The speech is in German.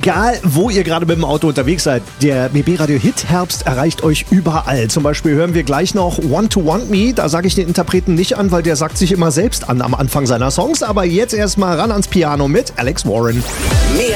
Egal, wo ihr gerade mit dem Auto unterwegs seid, der BB Radio Hit Herbst erreicht euch überall. Zum Beispiel hören wir gleich noch Want to Want Me. Da sage ich den Interpreten nicht an, weil der sagt sich immer selbst an am Anfang seiner Songs. Aber jetzt erstmal ran ans Piano mit Alex Warren.